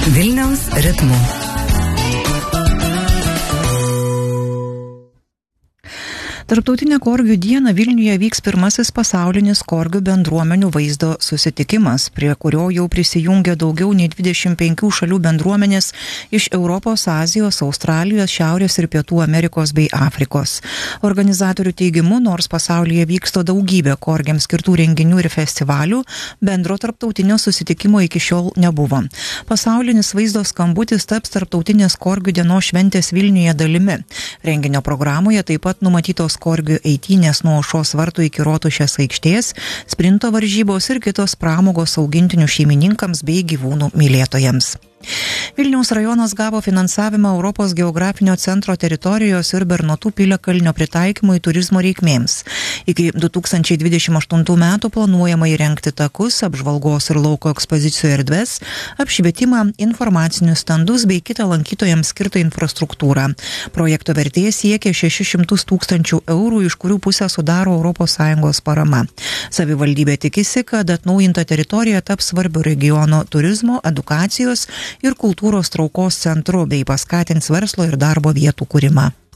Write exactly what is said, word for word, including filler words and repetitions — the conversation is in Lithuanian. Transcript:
Vilniaus ritmu. Tarptautinę Korgių dieną Vilniuje vyks pirmasis pasaulinis Korgių bendruomenių vaizdo susitikimas, prie kurio jau prisijungia daugiau nei dvidešimt penkių šalių bendruomenės iš Europos, Azijos, Australijos, Šiaurės ir Pietų Amerikos bei Afrikos. Organizatorių teigimu, nors pasaulyje vyksta daugybė Korgiams skirtų renginių ir festivalių, bendro tarptautinio susitikimo iki šiol nebuvo. Pasaulinis vaizdo skambutis taps tarptautinės Korgių dienos šventės Vilniuje dalimi. Renginio programoje taip pat numatytos Korgių eitynės nuo Aušros vartų iki Rotušės aikštės, sprinto varžybos ir kitos pramogos augintinių šeimininkams bei gyvūnų mylėtojams. Vilniaus rajonas gavo finansavimą Europos geografinio centro teritorijos ir Bernotų piliakalnio pritaikymui turizmo reikmėms. Iki du tūkstančiai dvidešimt aštuntų metų planuojama įrengti takus, apžvalgos ir lauko ekspozicijų erdves, apšvietimą, informacinius standus bei kitą lankytojams skirtą infrastruktūrą. Projekto vertė siekia šešis šimtus tūkstančių eurų, iš kurių pusę sudaro Europos Sąjungos parama. Savivaldybė tikisi, kad atnaujinta teritorija taps svarbiu regiono turizmo, edukacijos ir kultūros traukos centru bei paskatins verslo ir darbo vietų kūrimą.